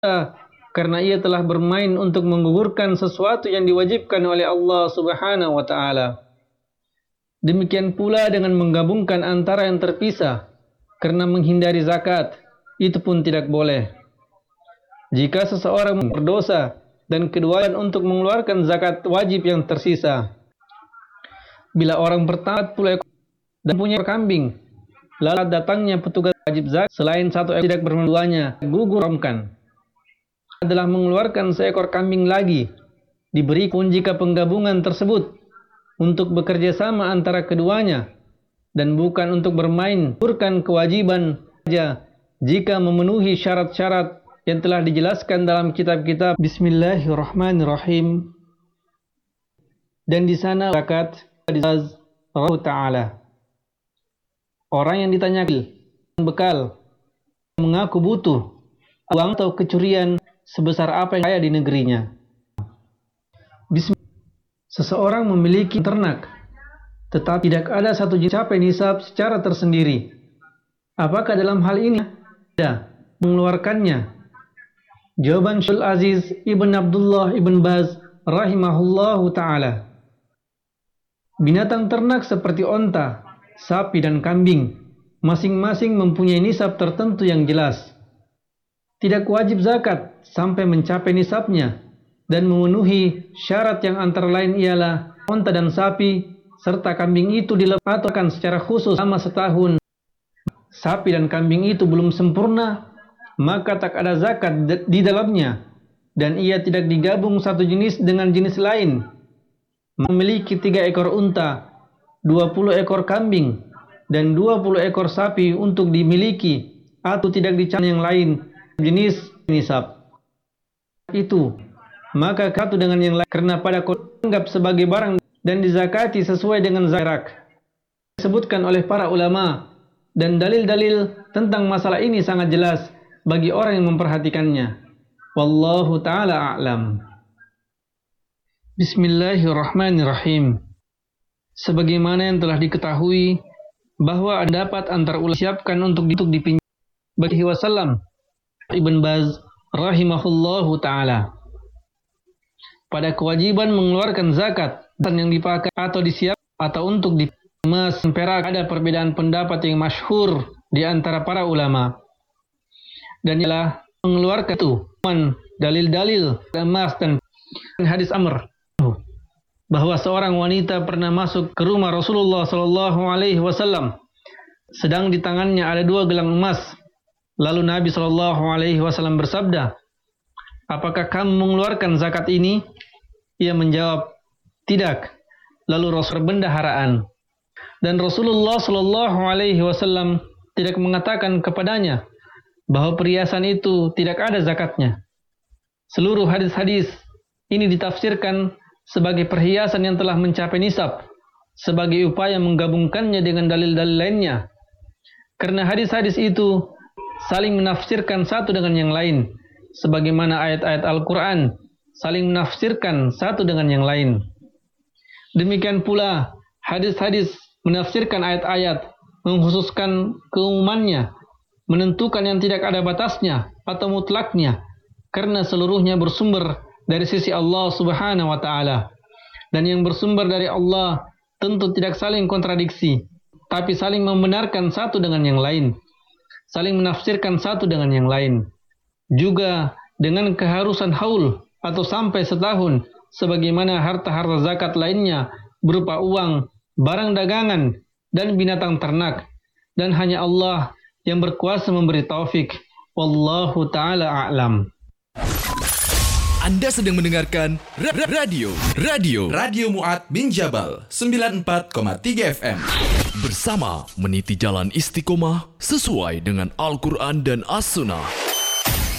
karena ia telah bermain untuk menggugurkan sesuatu yang diwajibkan oleh Allah Subhanahu wa taala. Demikian pula dengan menggabungkan antara yang terpisah karena menghindari zakat, itu pun tidak boleh. Jika seseorang berdosa dan keduanya untuk mengeluarkan zakat wajib yang tersisa. Bila orang bertaat pula dan punya kambing, lalu datangnya petugas wajib zakat selain satu ekor tidak berduanya, gugurkan. Adalah mengeluarkan seekor kambing lagi, diberi pun jika penggabungan tersebut untuk bekerja sama antara keduanya dan bukan untuk bermain, gugurkan kewajiban saja jika memenuhi syarat-syarat yang telah dijelaskan dalam kitab-kitab. Bismillahirrahmanirrahim. Dan di sana zakat Allah Ta'ala. Orang yang ditanyakan bekal mengaku butuh uang atau kecurian sebesar apa yang kaya di negerinya. Seseorang memiliki ternak, tetapi tidak ada satu jenis capai nisab secara tersendiri. Apakah dalam hal ini ada mengeluarkannya? Jawaban Syaikhul Aziz Ibn Abdullah Ibn Baz rahimahullahu ta'ala. Binatang ternak seperti onta, sapi dan kambing masing-masing mempunyai nisab tertentu yang jelas. Tidak wajib zakat sampai mencapai nisabnya dan memenuhi syarat yang antara lain ialah onta dan sapi serta kambing itu dilepaskan secara khusus selama setahun. Sapi dan kambing itu belum sempurna, maka tak ada zakat di dalamnya dan ia tidak digabung satu jenis dengan jenis lain. Memiliki 3 ekor unta, 20 ekor kambing, dan 20 ekor sapi untuk dimiliki atau tidak dicampur yang lain jenis nisab itu, maka satu dengan yang lain karena pada dianggap sebagai barang dan dizakati sesuai dengan zakat. Disebutkan oleh para ulama dan dalil-dalil tentang masalah ini sangat jelas bagi orang yang memperhatikannya. Wallahu ta'ala a'lam. Bismillahirrahmanirrahim. Sebagaimana yang telah diketahui bahwa dapat antar ulama siapkan untuk dipinjam bagi wasallam Ibn Baz rahimahullahu ta'ala pada kewajiban mengeluarkan zakat yang dipakai atau disiap atau untuk emas dan perak. Ada perbedaan pendapat yang masyhur di antara para ulama dan ialah mengeluarkan itu dalil-dalil emas dan hadis Amr bahwa seorang wanita pernah masuk ke rumah Rasulullah sallallahu alaihi wasallam sedang di tangannya ada 2 gelang emas. Lalu Nabi sallallahu alaihi wasallam bersabda, "Apakah kamu mengeluarkan zakat ini?" Ia menjawab, "Tidak." Lalu Rasul berbendaharaan dan Rasulullah sallallahu alaihi wasallam tidak mengatakan kepadanya bahwa perhiasan itu tidak ada zakatnya. Seluruh hadis-hadis ini ditafsirkan sebagai perhiasan yang telah mencapai nisab, sebagai upaya menggabungkannya dengan dalil-dalil lainnya. Karena hadis-hadis itu saling menafsirkan satu dengan yang lain, sebagaimana ayat-ayat Al-Quran saling menafsirkan satu dengan yang lain. Demikian pula hadis-hadis menafsirkan ayat-ayat, mengkhususkan keumumannya, menentukan yang tidak ada batasnya atau mutlaknya, karena seluruhnya bersumber dari sisi Allah Subhanahu wa ta'ala. Dan yang bersumber dari Allah tentu tidak saling kontradiksi, tapi saling membenarkan satu dengan yang lain, saling menafsirkan satu dengan yang lain. Juga dengan keharusan haul atau sampai setahun, sebagaimana harta-harta zakat lainnya berupa uang, barang dagangan, dan binatang ternak. Dan hanya Allah yang berkuasa memberi taufik. Wallahu ta'ala a'lam. Anda sedang mendengarkan Radio Mu'ad bin Jabal 94,3 FM. Bersama meniti jalan istiqomah sesuai dengan Al-Quran dan As-Sunnah.